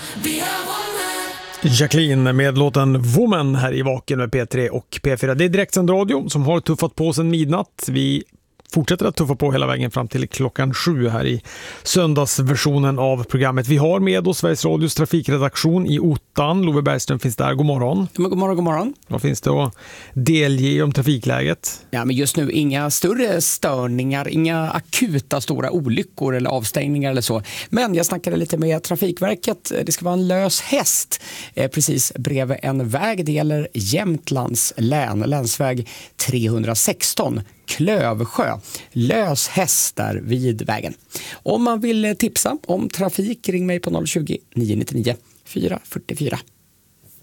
Jacqueline med låten Woman här i Vaken med P3 och P4. Det är direktsänd radio som har tuffat på sedan midnatt. Vi fortsätter att tuffa på hela vägen fram till 7:00 här i söndagsversionen av programmet. Vi har med oss Sveriges Radios trafikredaktion i Ottan. Love Bergström finns där. God morgon. Ja, god morgon, god morgon. Vad finns det att delge om trafikläget? Ja, men just nu inga större störningar, inga akuta stora olyckor eller avstängningar eller så. Men jag snackade lite med Trafikverket. Det ska vara en lös häst precis bredvid en väg. Det gäller Jämtlands län, länsväg 316. Klövsjö. Lös häst där vid vägen. Om man vill tipsa om trafik, ring mig på 020 999 444.